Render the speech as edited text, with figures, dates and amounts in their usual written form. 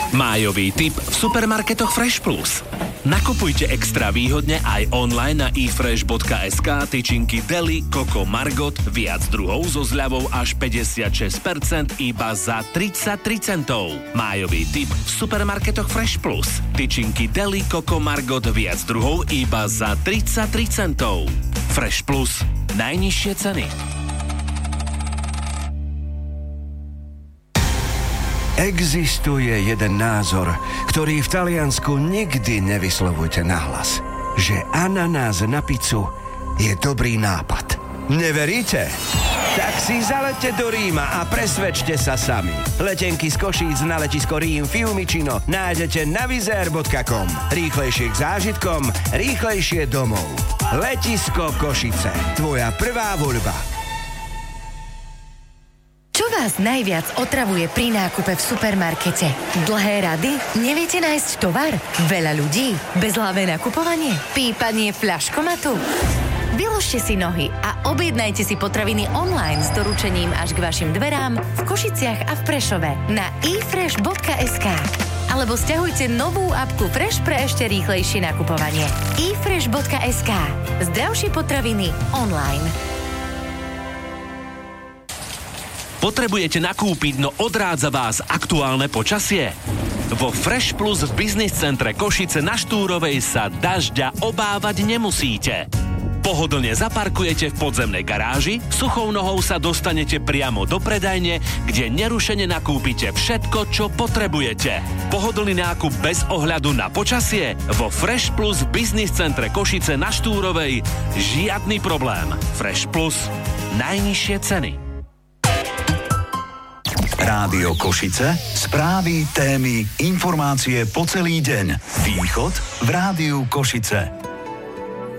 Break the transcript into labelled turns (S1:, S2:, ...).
S1: Májový tip v supermarketoch Fresh Plus. Nakupujte extra výhodne aj online na efresh.sk tyčinky Deli, Coco, Margot, viac druhov so zľavou až 56% iba za 33 centov. Májový tip v supermarketoch Fresh Plus. Tyčinky Deli, Coco, Margot, viac druhov iba za 33 centov. Fresh Plus. Najnižšie ceny.
S2: Existuje jeden názor, ktorý v Taliansku nikdy nevyslovujte nahlas. Že ananás na pizzu je dobrý nápad. Neveríte? Tak si zaledte do Ríma a presvedčte sa sami. Letenky z Košíc na letisko Rím Fiumicino nájdete na wizzair.com. Rýchlejšie k zážitkom, rýchlejšie domov. Letisko Košice. Tvoja prvá voľba.
S3: Čo vás najviac otravuje pri nákupe v supermarkete? Dlhé rady? Neviete nájsť tovar? Veľa ľudí? Bezhlavé nakupovanie? Pípanie fľaškomatu? Vyložte si nohy a objednajte si potraviny online s doručením až k vašim dverám v Košiciach a v Prešove na efresh.sk. Alebo stiahujte novú apku Fresh pre ešte rýchlejšie nakupovanie. efresh.sk. Zdravšie potraviny online.
S1: Potrebujete nakúpiť, no odrádza vás aktuálne počasie? Vo Fresh Plus v Business centre Košice na Štúrovej sa dažďa obávať nemusíte. Pohodlne zaparkujete v podzemnej garáži, suchou nohou sa dostanete priamo do predajne, kde nerušene nakúpite všetko, čo potrebujete. Pohodlný nákup bez ohľadu na počasie? Vo Fresh Plus v Business centre Košice na Štúrovej žiadny problém. Fresh Plus. Najnižšie ceny.
S4: Rádio Košice, správy, témy, informácie po celý deň. Východ v Rádiu Košice.